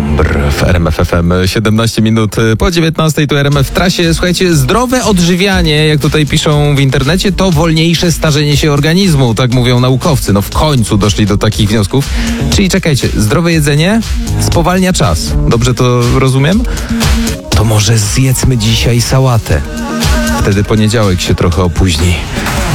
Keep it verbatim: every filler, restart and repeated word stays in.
Szambr w R M F F M. siedemnaście minut po dziewiętnastej, tu R M F w trasie. Słuchajcie, zdrowe odżywianie, jak tutaj piszą w internecie, to wolniejsze starzenie się organizmu, tak mówią naukowcy. No w końcu doszli do takich wniosków. Czyli czekajcie, zdrowe jedzenie spowalnia czas. Dobrze to rozumiem? To może zjedzmy dzisiaj sałatę. Wtedy poniedziałek się trochę opóźni.